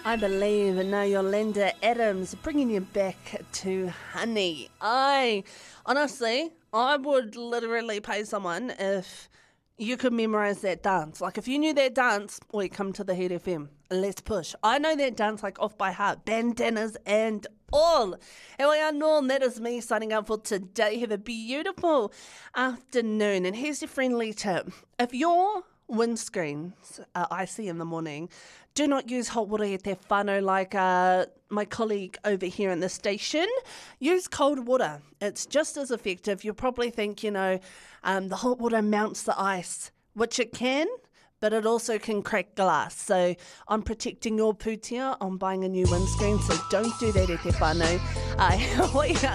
I believe, and now Yolanda Adams bringing you back to Honey. Honestly, I would literally pay someone if you could memorize that dance. Like if you knew that dance, come to the Heat FM. Let's push. I know that dance like off by heart, bandanas and all. And we are Norm. That is me signing up for today. Have a beautiful afternoon. And here's your friendly tip. If your windscreens are icy in the morning, do not use hot water e te whānau like my colleague over here in the station. Use cold water. It's just as effective. You'll probably think, the hot water melts the ice, which it can, but it also can crack glass. So I'm protecting your pūtea. I'm buying a new windscreen, so don't do that e te whānau. We are